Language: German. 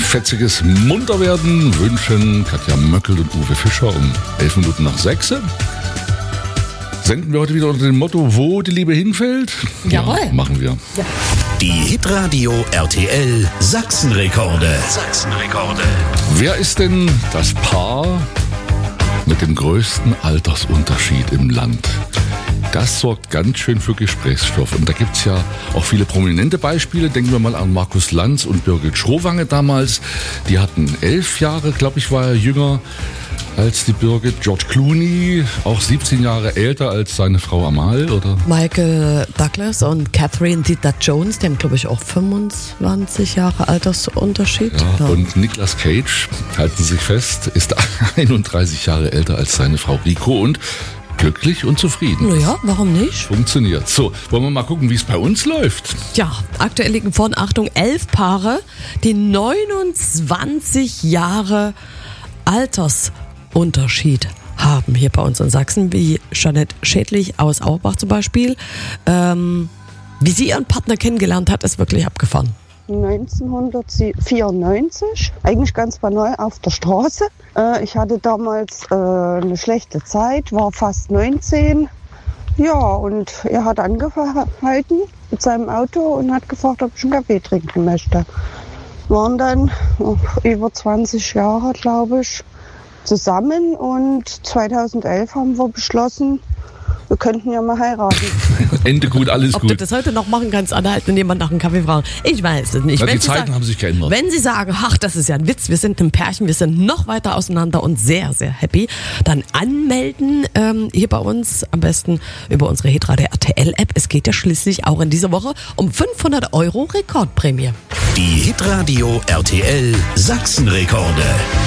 fetziges Munterwerden wünschen Katja Möckel und Uwe Fischer um 11 Minuten nach 6. Senden wir heute wieder unter dem Motto, wo die Liebe hinfällt? Jawohl. Ja, machen wir. Ja. Die Hitradio RTL Sachsenrekorde. Wer ist denn das Paar mit dem größten Altersunterschied im Land? Das sorgt ganz schön für Gesprächsstoff. Und da gibt es ja auch viele prominente Beispiele. Denken wir mal an Markus Lanz und Birgit Schrowange damals. Die hatten 11 Jahre, glaube ich, war er jünger als die Birgit. George Clooney, auch 17 Jahre älter als seine Frau Amal, oder? Michael Douglas und Catherine Zeta-Jones, die haben, glaube ich, auch 25 Jahre Altersunterschied. Ja, und Nicolas Cage, halten Sie sich fest, ist 31 Jahre älter als seine Frau Rico und glücklich und zufrieden. Naja, warum nicht? Funktioniert. So, wollen wir mal gucken, wie es bei uns läuft? Ja, aktuell liegen vorn, Achtung, 11 Paare, die 29 Jahre Altersunterschied haben hier bei uns in Sachsen, wie Jeanette Schädlich aus Auerbach zum Beispiel. Wie sie ihren Partner kennengelernt hat, ist wirklich abgefahren. 1994, eigentlich ganz banal auf der Straße. Ich hatte damals eine schlechte Zeit, war fast 19. Ja, und er hat angehalten mit seinem Auto und hat gefragt, ob ich einen Kaffee trinken möchte. Waren dann über 20 Jahre, glaube ich, zusammen und 2011 haben wir beschlossen, wir könnten ja mal heiraten. Ende gut, alles Ob gut. du das heute noch machen kannst, anhalten und jemand nach einem Kaffee fragen, ich weiß es nicht. Na, Wenn die Sie Zeiten sagen, haben sich geändert. Wenn Sie sagen, ach, das ist ja ein Witz, wir sind ein Pärchen, wir sind noch weiter auseinander und sehr, sehr happy, dann anmelden hier bei uns, am besten über unsere Hitradio RTL-App. Es geht ja schließlich auch in dieser Woche um 500 € Rekordprämie. Die Hitradio RTL Sachsenrekorde.